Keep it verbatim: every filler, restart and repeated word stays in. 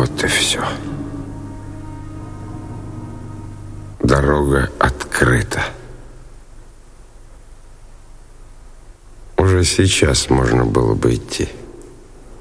Вот и все. Дорога открыта. Уже сейчас можно было бы идти.